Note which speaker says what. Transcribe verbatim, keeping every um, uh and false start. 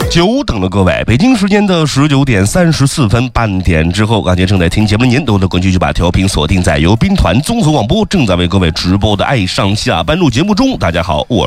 Speaker 1: 久等了各位，北京时间的十九点三十四分，半点之后，感谢正在听节目的您，都能继续把调频锁定在由兵团综合广播正在为各位直播的《爱上下班路》节目中。大家好，我